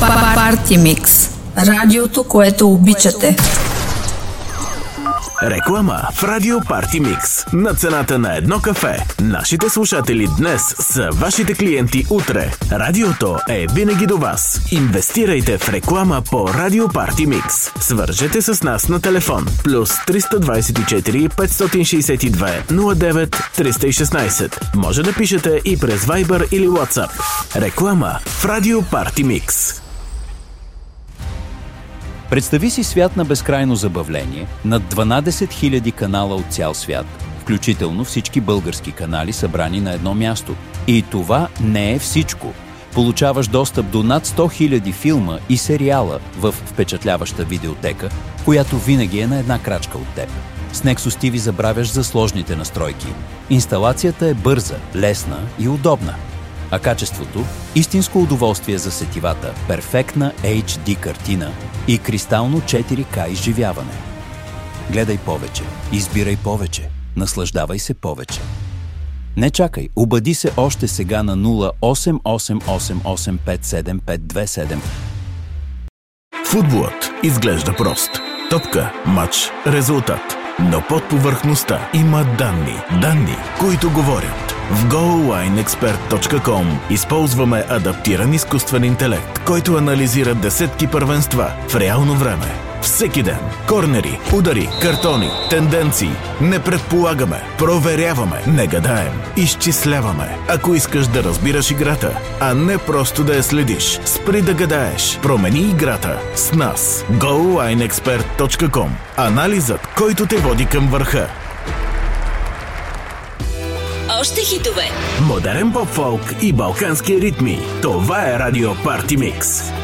Парти Микс. Радиото, което обичате. Реклама в Радио Парти Микс. На цената на едно кафе. Нашите слушатели днес са вашите клиенти утре. Радиото е винаги до вас. Инвестирайте в реклама по Радио Парти Микс. Свържете с нас на телефон плюс 324 562 09 316. Може да пишете и през Viber или WhatsApp. Реклама в Радио Парти Микс. Представи си свят на безкрайно забавление, над 12 000 канала от цял свят, включително всички български канали събрани на едно място. И това не е всичко. Получаваш достъп до над 100 000 филма и сериала в впечатляваща видеотека, която винаги е на една крачка от теб. С Nexus TV забравяш за сложните настройки. Инсталацията е бърза, лесна и удобна. А качеството – истинско удоволствие за сетивата, перфектна HD картина и кристално 4K изживяване. Гледай повече, избирай повече, наслаждавай се повече. Не чакай, обади се още сега на 0888857527. Футболът изглежда прост. Топка, матч, резултат. Но под повърхността има данни, които говорят. В GoalLineExpert.com използваме адаптиран изкуствен интелект, който анализира десетки първенства в реално време. Всеки ден. Корнери, удари, картони, тенденции. Не предполагаме, проверяваме, не гадаем, изчисляваме. Ако искаш да разбираш играта, а не просто да я следиш, спри да гадаеш. Промени играта с нас. GoalLineExpert.com. Анализът, който те води към върха. Още хитове. Модерен поп-фолк и балкански ритми. Това е Радио Парти Микс.